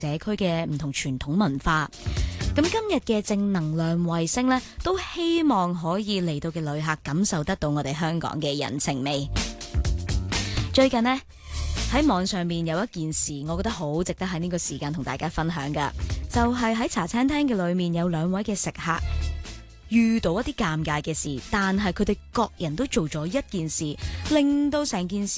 社區嘅唔同傳統文化。咁今日嘅正能量衛星呢，都希望可以嚟到嘅旅客感受得到我哋香港嘅人情味。最近呢，喺網上面有一件事，我覺得好值得喺呢個時間同大家分享㗎，就係喺茶餐廳嘅裏面有兩位嘅食客遇到一啲尷尬嘅事，但係佢哋各人都做咗一件事，令到成件事